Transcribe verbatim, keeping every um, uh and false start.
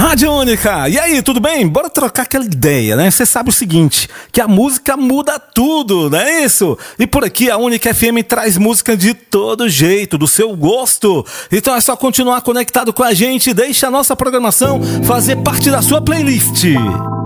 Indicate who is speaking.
Speaker 1: Rádio Única, e aí, tudo bem? Bora trocar aquela ideia, né? Você sabe o seguinte, que a música muda tudo, não é isso? E por aqui a Única F M traz música de todo jeito, do seu gosto. Então é só continuar conectado com a gente, deixa a nossa programação fazer parte da sua playlist.